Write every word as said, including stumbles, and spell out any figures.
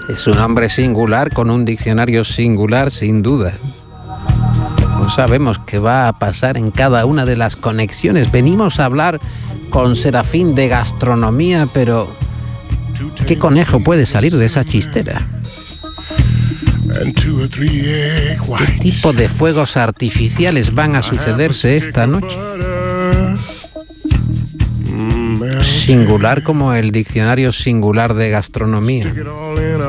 Es un hombre singular con un diccionario singular, sin duda. No sabemos qué va a pasar en cada una de las conexiones. Venimos a hablar con Serafín de gastronomía, pero ¿qué conejo puede salir de esa chistera? ¿Qué tipo de fuegos artificiales van a sucederse esta noche? Singular como el diccionario singular de gastronomía.